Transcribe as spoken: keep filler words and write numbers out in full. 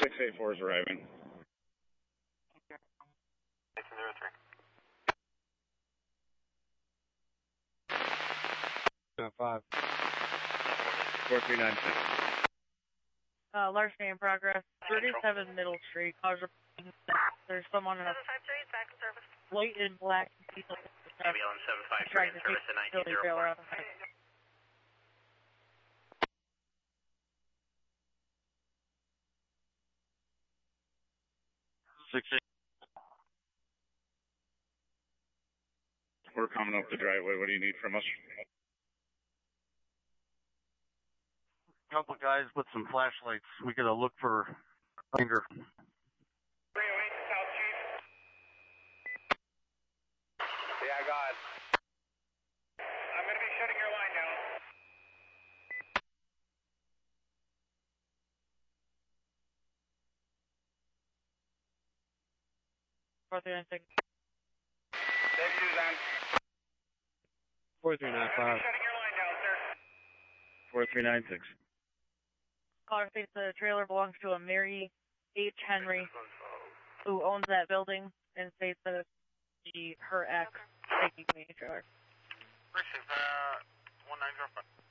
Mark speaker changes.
Speaker 1: six eight four is arriving.
Speaker 2: six zero three.
Speaker 3: Five.
Speaker 1: four three nine six.
Speaker 4: Uh, larceny in progress. thirty-seven Middle Street. There's someone in a white and black.
Speaker 2: Ambulance seven five three in service at nineteen zero four.
Speaker 3: Six eight.
Speaker 1: We're coming up the driveway. What do you need from us?
Speaker 3: Couple guys with some flashlights. We gotta look for anger.
Speaker 2: three oh eight, South Chief. Yeah, I got it. I'm going to be shutting your line down.
Speaker 4: four three nine six.
Speaker 2: Dave Suzanne.
Speaker 3: Four three nine
Speaker 2: I'm
Speaker 3: five.
Speaker 2: shutting your line down, sir.
Speaker 1: four three nine six.
Speaker 4: Caller thinks the trailer belongs to a Mary H. Henry, who owns that building, and states that it's the, her ex taking the trailer.
Speaker 2: Receive, uh, one nine zero five.